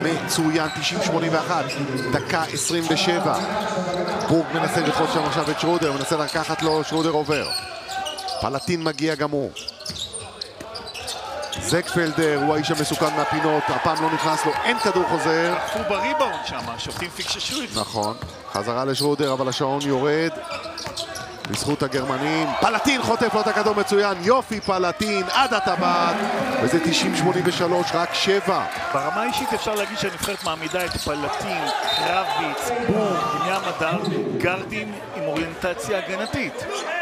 מצוין, 90-81, דקה 27. בורג מנסה ללחוץ שם עכשיו את שרודר, מנסה לקחת לו, שרודר עובר. פלטין מגיע גם הוא. זקפלדר הוא האיש המסוכן מהפינות, הפעם לא נכנס לו, אין כדור חוזר. עפו בריבאונד שם, השופטים פיקששו את זה. נכון, חזרה לשרודר, אבל השעון יורד. בזכות הגרמנים, פלטין חוטף לו את הכדור מצוין, יופי פלטין עד הטבעת, וזה 90-83, רק 7. ברמה האישית אפשר להגיד שהנבחרת מעמידה את פלטין, קרביץ, בורג, בנימין מדר, גרדים עם אוריינטציה הגנתית.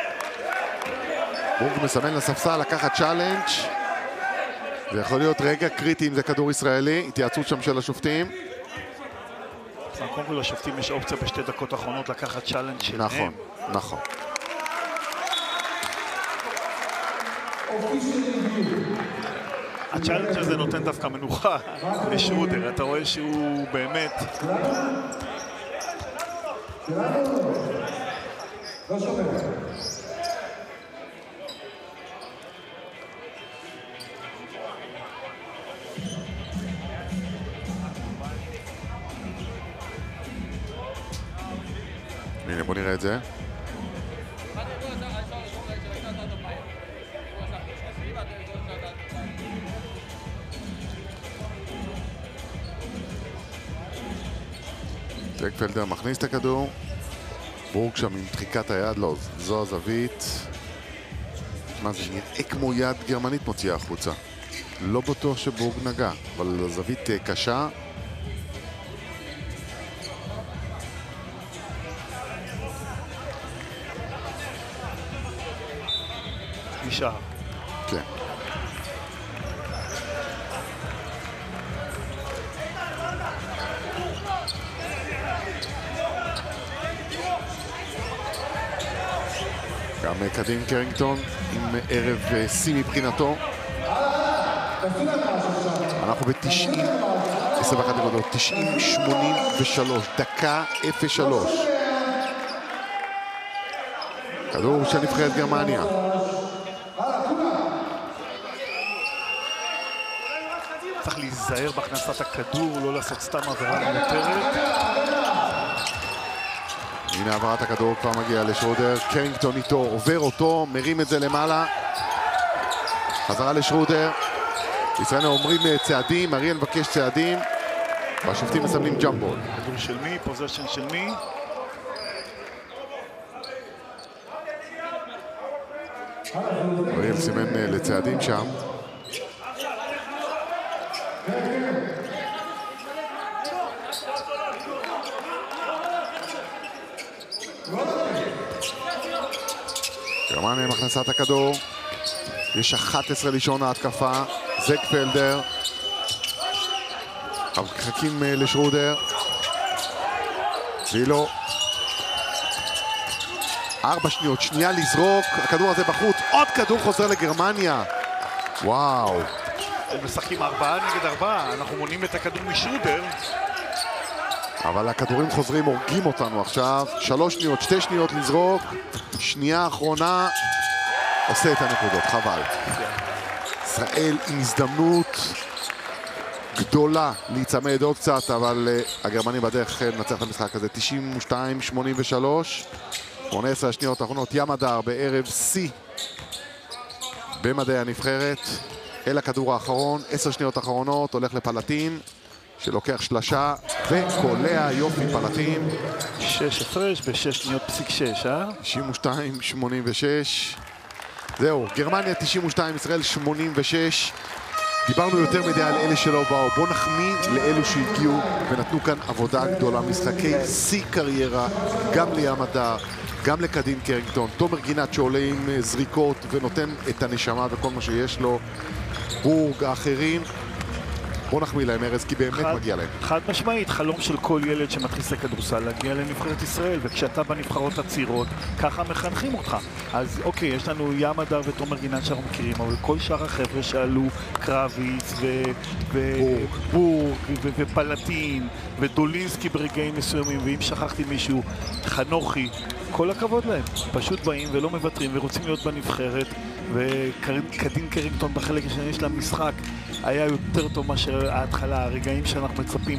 בורג מסמן לספסל לקחת צ'אלנג'. זה יכול להיות רגע קריטי אם זה כדור ישראלי, התייעצות שם של השופטים. קודם כל לשופטים יש אופציה בשתי דקות האחרונות לקחת צ'אלנג' שלהם. נכון, נכון. הצ'אלנג' הזה נותן דווקא מנוחה לשרודר, אתה רואה שהוא באמת... הנה בוא נראה את זה. זקפלדר מכניס את הכדור. בורג שם עם דחיקת היד, לא, זו הזווית. מה זה נראה כמו יד גרמנית מוציאה החוצה. לא בטוח שבורג נגע, אבל הזווית קשה. נשאר. כן. גם קדין קרינגטון עם ערב שיא מבחינתו. אנחנו ב-90, 21 נקודות, 90-83, דקה 03. כדור של נבחרת גרמניה. צריך להיזהר בהכנסת הכדור, לא לעשות סתם עבירה מיותרת. הנה העברת הכדור כבר מגיע לשרודר, קרינגטון איתו, עובר אותו, מרים את זה למעלה. חזרה לשרודר. ישראל אומרים צעדים, אריאל מבקש צעדים. והשופטים מסמנים ג'אמבול. כדור של מי? פוזיישן של מי? אריאל סימן לצעדים שם. גרמניה מכנסה את הכדור. יש 11 לישון ההתקפה. זקפלדר. חכים לשרודר. ואילו 4 שניות, שנייה לזרוק. הכדור הזה בחוץ. עוד כדור חוזר לגרמניה. וואו. הם משחקים 4 נגד 4. אנחנו מונים את הכדור משרודר. אבל הכדורים חוזרים, הורגים אותנו עכשיו. 3 שניות, 2 שניות לזרוק. שנייה האחרונה. עושה את הנקודות, חבל. ישראל עם הזדמנות גדולה להיצמד עוד קצת, אבל הגרמנים בדרך לנצח את המשחק הזה. 92-83. 18 השניות האחרונות. ים מדר בערב שיא במדעי הנבחרת. אל הכדור האחרון, 10 שניות האחרונות, הולך לפלטין שלוקח שלשה וקולע. יופי פלטין. 6 הפרש ב6 שניות פסיק 6, 92-86. זהו, גרמניה 92, ישראל 86. דיברנו יותר מדי על אלה שלא באו. בואו נחמיא לאלו שהגיעו ונתנו כאן עבודה גדולה. משחקי שיא קריירה, גם לים מדר, גם לקדין קרינגטון. תומר גינת שעולה עם זריקות ונותן את הנשמה וכל מה שיש לו. בורג, האחרים. בואו נחמיא להם ארז, כי באמת מגיע להם. חד משמעית, חלום של כל ילד שמתחיל לכדורסל להגיע לנבחרת ישראל, וכשאתה בנבחרות הצעירות, ככה מחנכים אותך. אז אוקיי, יש לנו ים מדר ותומר גינת שאנחנו מכירים, אבל כל שאר החבר'ה שעלו, קרביץ ובורג ופלטין ודולינסקי ברגעים מסוימים, ואם שכחתי מישהו, חנוכי, כל הכבוד להם. פשוט באים ולא מוותרים ורוצים להיות בנבחרת, וקדין קרינגטון בחלק השני של המשחק היה יותר טוב מאשר ההתחלה, הרגעים שאנחנו מצפים